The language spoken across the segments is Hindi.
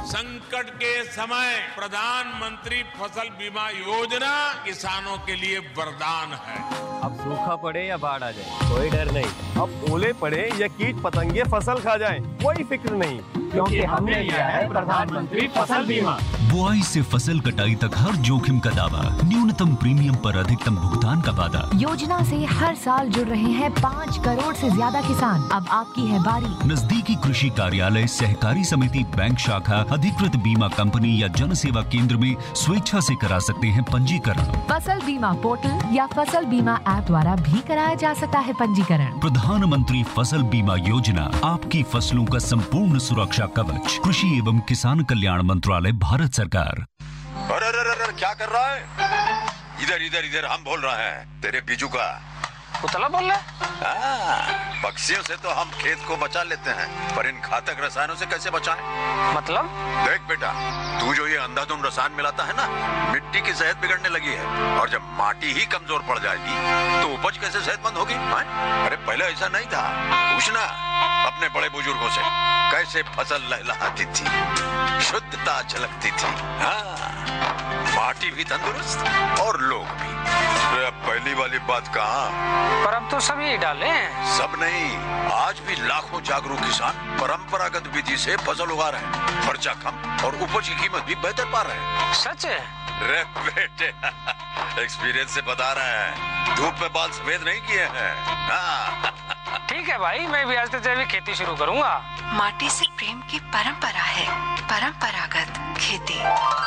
संकट के समय प्रधानमंत्री फसल बीमा योजना किसानों के लिए वरदान है। अब सूखा पड़े या बाढ़ आ जाए कोई डर नहीं। अब ओले पड़े या कीट पतंगे फसल खा जाएं कोई फिक्र नहीं, क्योंकि हमने लिया है प्रधानमंत्री फसल बीमा। बुआई से फसल कटाई तक हर जोखिम का दावा, न्यूनतम प्रीमियम पर अधिकतम भुगतान का वादा। योजना से हर साल जुड़ रहे हैं 5 करोड़ से ज्यादा किसान। अब आपकी है बारी। नजदीकी कृषि कार्यालय, सहकारी समिति, बैंक शाखा, अधिकृत बीमा कंपनी या जन सेवा केंद्र में स्वेच्छा से करा सकते हैं पंजीकरण। फसल बीमा पोर्टल या फसल बीमा ऐप द्वारा भी कराया जा सकता है पंजीकरण। प्रधानमंत्री फसल बीमा योजना, आपकी फसलों का संपूर्ण सुरक्षा कवच। कृषि एवं किसान कल्याण मंत्रालय, भारत सरकार। अरे क्या कर रहा है? इधर इधर इधर हम बोल रहे हैं तेरे बीजू का। पुतला बोल रहा है? पक्षियों से तो हम खेत को बचा लेते हैं, पर इन घातक रसायनों से कैसे बचाएं? मतलब? देख बेटा, तू जो ये अंधाधुंध रसायन मिलाता है ना, मिट्टी की सेहत बिगड़ने लगी है। और जब माटी ही कमजोर पड़ जाएगी तो उपज कैसे सेहतमंद होगी? अरे पहले ऐसा नहीं था। पूछना अपने बड़े बुजुर्गों से, कैसे फसल लहलहाती थी, शुद्धता झलकती थी। माटी भी तंदुरुस्त और लोग भी। पहली वाली बात कहाँ? पर अब तो सभी डाले हैं। सब नहीं, आज भी लाखों जागरूक किसान परंपरागत विधि से फसल उगा रहे हैं। खर्चा कम और उपज की कीमत भी बेहतर पा रहे हैं। सच है? रे बेटे, एक्सपीरियंस से बता रहे हैं। धूप में बाल सफेद नहीं किए हैं। ठीक है भाई, मैं भी आज से जैविक खेती शुरू करूंगा। माटी से प्रेम की परंपरा है, परंपरागत खेती।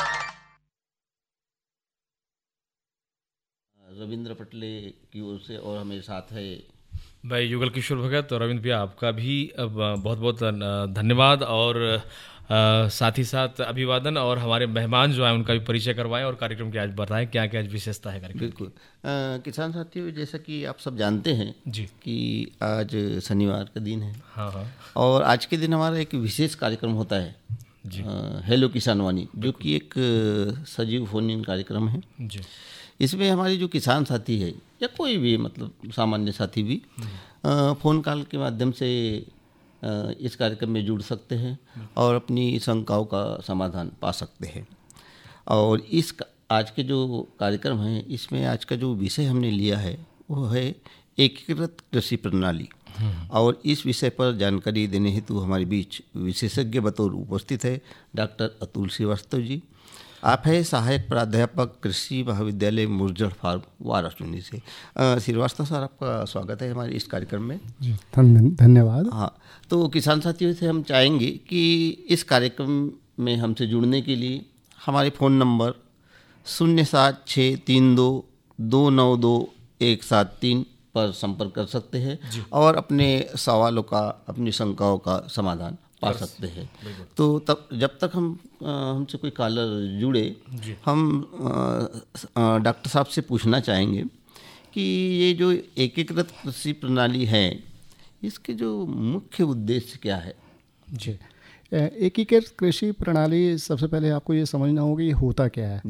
रविंद्र पटले की ओर से और हमारे साथ है भाई युगल किशोर भगत। और रविंद्र भैया, आपका भी बहुत बहुत धन्यवाद और साथ ही साथ अभिवादन। और हमारे मेहमान जो हैं उनका भी परिचय करवाएं और कार्यक्रम की आज बताएं क्या क्या आज विशेषता है कार्यक्रम। बिल्कुल। किसान साथियों, जैसा कि आप सब जानते हैं जी कि आज शनिवार का दिन है। हाँ। और आज के दिन हमारा एक विशेष कार्यक्रम होता है जी, हेलो किसान वाणी, जो कि एक सजीव फोन इन कार्यक्रम है जी। इसमें हमारे जो किसान साथी है या कोई भी मतलब सामान्य साथी भी फ़ोन कॉल के माध्यम से इस कार्यक्रम में जुड़ सकते हैं और अपनी शंकाओं का समाधान पा सकते हैं। और इस आज के जो कार्यक्रम है, इसमें आज का जो विषय हमने लिया है वो है एकीकृत कृषि प्रणाली। और इस विषय पर जानकारी देने हेतु हमारे बीच विशेषज्ञ बतौर उपस्थित है डॉक्टर अतुल श्रीवास्तव जी। आप है सहायक प्राध्यापक कृषि महाविद्यालय मुरजड़ फार्म वाराणसी से। श्रीवास्तव सर, आपका स्वागत है हमारे इस कार्यक्रम में। जी धन्यवाद। हाँ, तो किसान साथियों से हम चाहेंगे कि इस कार्यक्रम में हमसे जुड़ने के लिए हमारे फ़ोन नंबर 07632292173 पर संपर्क कर सकते हैं और अपने सवालों का, अपनी शंकाओं का समाधान पा सकते हैं। तो तब जब तक हमसे कोई कॉलर जुड़े, हम डॉक्टर साहब से पूछना चाहेंगे कि ये जो एकीकृत कृषि प्रणाली है, इसके जो मुख्य उद्देश्य क्या है? जी, एकीकृत कृषि प्रणाली, सबसे पहले आपको ये समझना होगा ये होता क्या है।